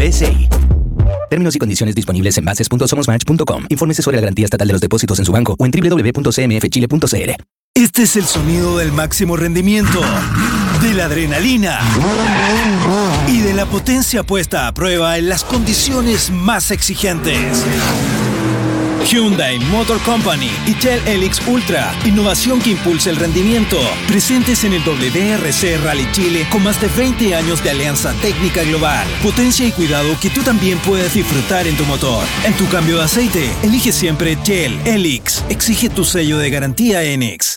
SI. Términos y condiciones disponibles en bases.somosmatch.com. Infórmese sobre la garantía estatal de los depósitos en su banco o en www.cmfchile.cl. Este es el sonido del máximo rendimiento, de la adrenalina y de la potencia puesta a prueba en las condiciones más exigentes. Hyundai Motor Company y Shell Helix Ultra, innovación que impulsa el rendimiento. Presentes en el WRC Rally Chile con más de 20 años de alianza técnica global. Potencia y cuidado que tú también puedes disfrutar en tu motor. En tu cambio de aceite, elige siempre Shell Helix. Exige tu sello de garantía ENEX.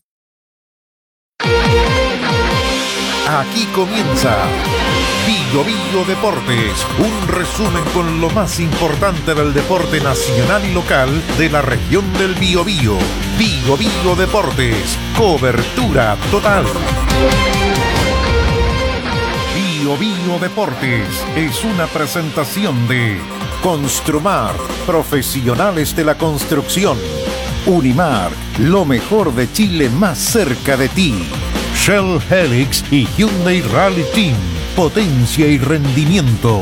Aquí comienza Bio Deportes, un resumen con lo más importante del deporte nacional y local de la región del Biobío. Bio Deportes, cobertura total. Bio Deportes es una presentación de Construmar, profesionales de la construcción. Unimar, lo mejor de Chile más cerca de ti. Shell Helix y Hyundai Rally Team, potencia y rendimiento.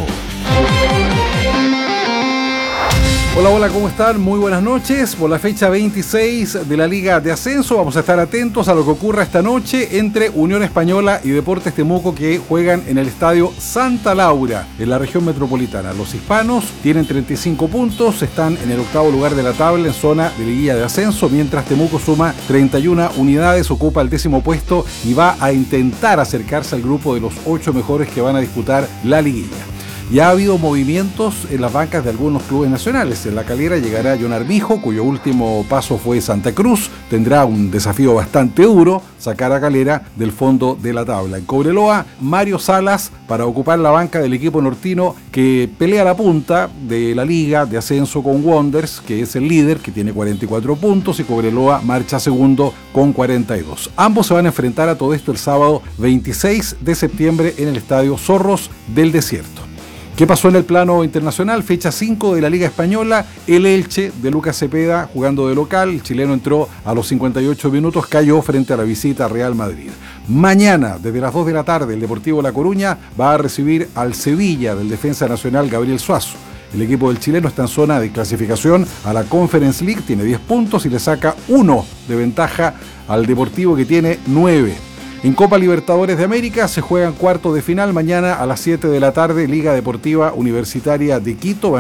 Hola, ¿cómo están? Muy buenas noches. Por la fecha 26 de la Liga de Ascenso vamos a estar atentos a lo que ocurra esta noche entre Unión Española y Deportes Temuco, que juegan en el estadio Santa Laura, en la región metropolitana. Los hispanos tienen 35 puntos, están en el octavo lugar de la tabla en zona de liguilla de ascenso, mientras Temuco suma 31 unidades, ocupa el 10º puesto y va a intentar acercarse al grupo de los 8 mejores que van a disputar la liguilla. Ya ha habido movimientos en las bancas de algunos clubes nacionales. En La Calera llegará John Armijo, cuyo último paso fue Santa Cruz. Tendrá un desafío bastante duro, sacar a Calera del fondo de la tabla. En Cobreloa, Mario Salas para ocupar la banca del equipo nortino que pelea la punta de la liga de ascenso con Wanderers, que es el líder, que tiene 44 puntos, y Cobreloa marcha segundo con 42. Ambos se van a enfrentar a todo esto el sábado 26 de septiembre en el estadio Zorros del Desierto. ¿Qué pasó en el plano internacional? Fecha 5 de la Liga Española, el Elche de Lucas Cepeda jugando de local. El chileno entró a los 58 minutos, cayó frente a la visita Real Madrid. Mañana, desde las 2 de la tarde, el Deportivo La Coruña va a recibir al Sevilla del defensa nacional Gabriel Suazo. El equipo del chileno está en zona de clasificación a la Conference League, tiene 10 puntos y le saca 1 de ventaja al Deportivo, que tiene 9. En Copa Libertadores de América se juegan cuartos de final mañana a las 7 de la tarde. Liga Deportiva Universitaria de Quito